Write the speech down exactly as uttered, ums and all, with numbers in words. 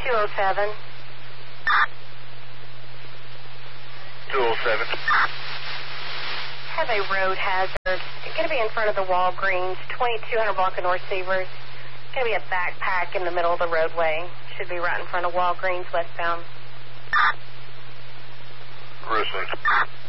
two oh seven. two oh seven. Have a road hazard. It's going to be in front of the Walgreens, twenty-two hundred block of North Seavers. It's going to be a backpack in the middle of the roadway. Should be right in front of Walgreens westbound. Wrestling.